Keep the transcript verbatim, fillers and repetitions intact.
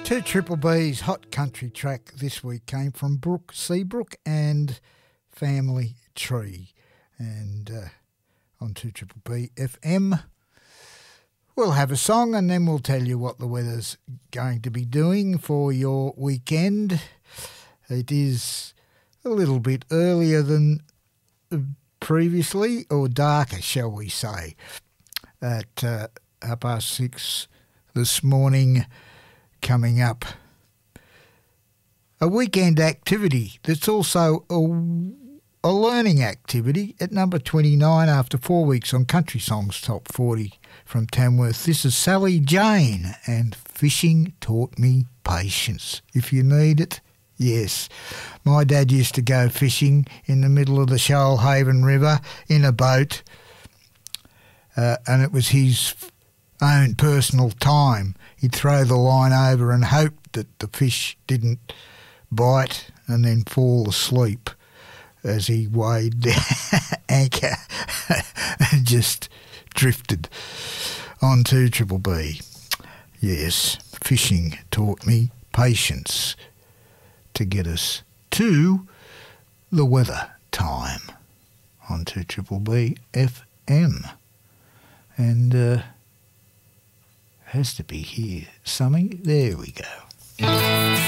Two Triple B's hot country track this week came from Brooke Seabrook and Family Tree. And uh, on Two Triple B F M, we'll have a song and then we'll tell you what the weather's going to be doing for your weekend. It is a little bit earlier than previously, or darker, shall we say, at uh, half past six this morning. Coming up, a weekend activity that's also a, a learning activity at number twenty-nine after four weeks on Country Songs Top forty from Tamworth. This is Sally Jane and Fishing Taught Me Patience. If you need it, yes. My dad used to go fishing in the middle of the Shoalhaven River in a boat, uh, and it was his own personal time. He'd throw the line over and hope that the fish didn't bite and then fall asleep as he weighed the anchor and just drifted on to Triple B. Yes, fishing taught me patience to get us to the weather time on to Triple B F M. And uh, has to be here. Something. There we go.